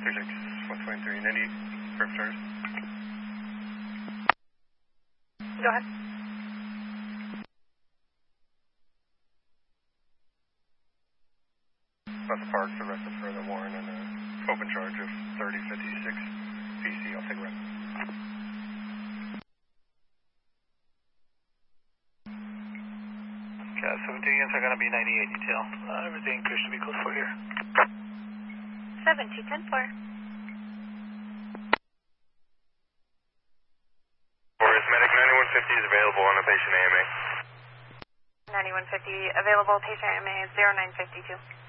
36, 123, 90, perfect service. Go ahead. About the parks, arrested for the Warren and open charge of 3056 PC. I'll take a run. Cat 17 units are going to be 98 detail. Everything appears to be close for here. 7210-4. Forest Medic 9150 is available on a patient AMA. 9150 available, patient AMA is 0952.